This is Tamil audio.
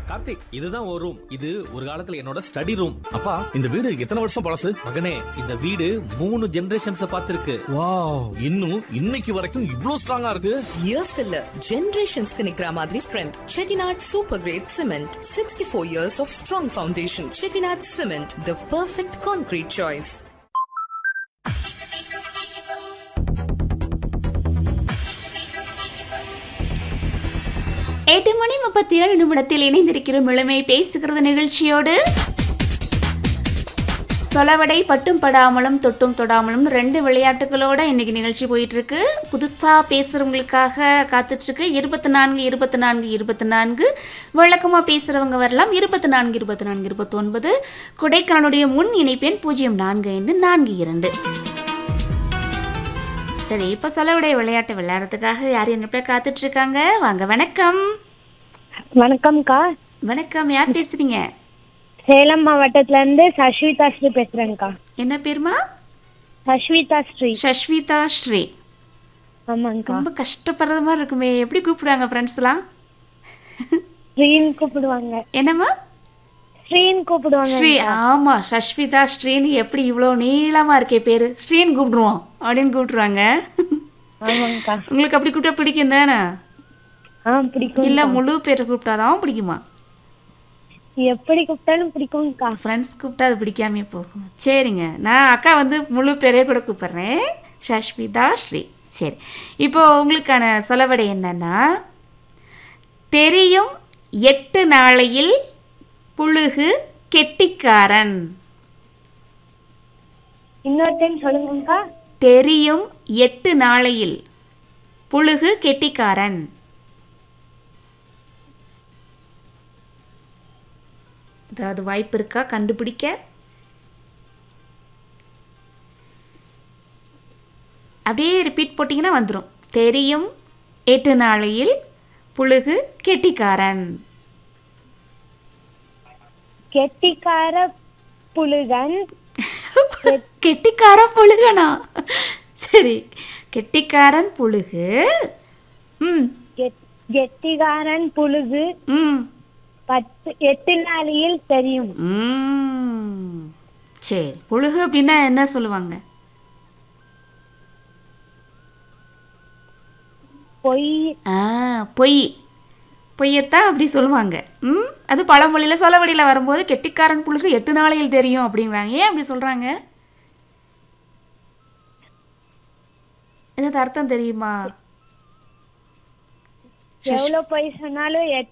கார்த்திக், இதுதான் ஒரு ரூம். இது ஒரு காலத்துல என்னோட ஸ்டடி ரூம். அப்பா, இந்த வீடு எத்தனை வருஷம் பழசு? மகனே, இந்த வீடு 3 ஜெனரேஷன்ஸ் பார்த்திருக்கு. வாவ், இன்னும் இன்னைக்கு வரைக்கும் இவ்ளோ ஸ்ட்ராங்கா இருக்கு. இயர்ஸ் இல்ல, ஜெனரேஷன்ஸ்க்கு நிக்கிற மாதிரி strength. Chettinad super great cement, 64 years of strong foundation. Chettinad Cement, the perfect concrete choice. எட்டு மணி 37 இணைந்திருக்கிறோம் இளமை பேசுகிறது நிகழ்ச்சியோடு. சொலவடை பட்டும் படாமலும் தொட்டும் தொடாமலும் 2 விளையாட்டுகளோட இன்னைக்கு நிகழ்ச்சி போயிட்டு இருக்கு. புதுசா பேசுறவங்களுக்காக காத்துட்டு இருக்கு. 24 24 24 வழக்கமா பேசுறவங்க வரலாம். 24 24 29 கொடைக்கானலுடைய முன் இணைப்பெண் 045442. சரி, இப்போ சொலவடை விளையாட்டு விளையாடுறதுக்காக யார் என்ன காத்துட்டு இருக்காங்க? வாங்க. வணக்கம். வணக்கம்க்கா. வணக்கம், யார் பேசுறீங்க? சேலம் மாவட்டத்துல இருந்து சஷ்விதா ஸ்ரீ பேசுறேன்க்கா. என்ன பேருமா? சஷ்விதா ஸ்ரீ. சஷ்விதா ஸ்ரீ. ஆமாங்கக்கா. ரொம்ப கஷ்டப்படுறது மாதிரி இருக்குமே. எப்படி கூப்பிடுவாங்க ஃப்ரெண்ட்ஸ்லாம்? ஸ்ரீன்னு கூப்பிடுவாங்க. என்னம்மா? ஸ்ரீன்னு கூப்பிடுவாங்க. ஸ்ரீ. ஆமா, சஷ்விதா ஸ்ரீன்னு எப்படி இவ்வளோ நீளமா இருக்கே பேரு. ஸ்ரீன்னு கூப்பிடுவோம் அப்படின்னு கூப்பிடுவாங்க. ஆமாங்கக்கா. உங்களுக்கு அப்படி கூப்பிட்டா பிடிக்கும் தானே? பிடிக்கும். இல்லை முழு பேரை கூப்பிட்டாதான் பிடிக்குமா? எப்படி கூப்பிட்டாலும் பிடிக்கும்க்கா. ஃப்ரெண்ட்ஸ் கூப்பிட்டா அது பிடிக்காமே போகும். சரிங்க, நான் அக்கா முழு பேரே கூட கூப்பிட்றேன், சஷ்விதா ஸ்ரீ. சரி, இப்போ உங்களுக்கான சொலவடை என்னன்னா, தெரியும் 8 நாளையில் புழுகு கெட்டிக்காரன். இன்னொரு டைம் சொல்லுங்கக்கா. தெரியும் 8 நாளையில் புழுகு கெட்டிக்காரன். ஏதாவது வாய்ப்பு இருக்கா கண்டுபிடிக்க? அப்படியே ரிப்பீட் போட்டிங்கன்னா வந்துடும். தெரியும் 8 நாளையில் புழுகு கெட்டிக்காரன். கெட்டிக்கார புழுகன். கெட்டிக்கார புழுகனா? சரி, கெட்டிக்காரன் புழுகு. கெட்டிக்காரன் புழுகு 8 நாளையில் தெரியும். சரி, புழுகு அப்படின்னா என்ன சொல்லுவாங்க? பொய். பொய். பொய்யத்தான் அப்படி சொல்லுவாங்க. அது பழமொழியில் சொலவடியில் வரும்போது கெட்டிக்காரன் புழுகு 8 நாளையில் தெரியும் அப்படிங்கிறாங்க. ஏன் அப்படி சொல்கிறாங்க? ஏதாவது அர்த்தம் தெரியுமா? எவ்வளவு பொய் சொன்னாலும்